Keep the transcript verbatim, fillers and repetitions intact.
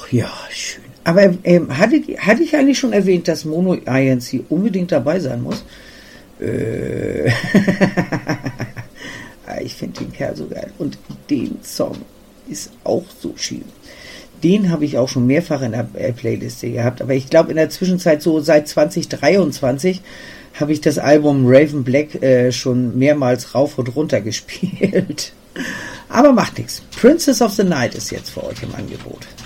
Ja, schön. Aber ähm, hatte, hatte ich eigentlich schon erwähnt, dass Mono I N C unbedingt dabei sein muss? Äh ich finde den Kerl so geil. Und den Song ist auch so schön. Den habe ich auch schon mehrfach in der Playliste gehabt. Aber ich glaube in der Zwischenzeit, so seit zwanzig dreiundzwanzig, habe ich das Album Raven Black äh, schon mehrmals rauf und runter gespielt. Aber macht nichts. Princess of the Night ist jetzt für euch im Angebot.